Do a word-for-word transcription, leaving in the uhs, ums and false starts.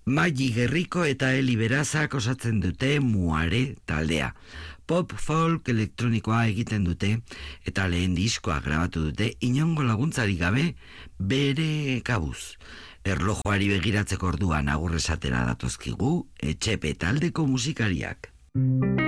Magi Gerriko eta Eli Berazak osatzen dute Muare taldea. Pop, folk, elektronikoa egiten dute eta lehen diskoa grabatu dute inongo laguntzari gabe bere kabuz. Erlojoari begiratzeko orduan agur esatera datozkigu Etxepe taldeko musikariak.